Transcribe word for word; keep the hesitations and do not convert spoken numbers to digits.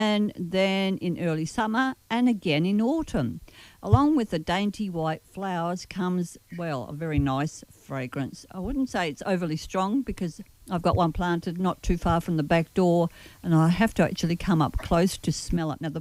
and then in early summer and again in autumn. Along with the dainty white flowers comes, well, a very nice fragrance. I wouldn't say it's overly strong because I've got one planted not too far from the back door and I have to actually come up close to smell it. Now, the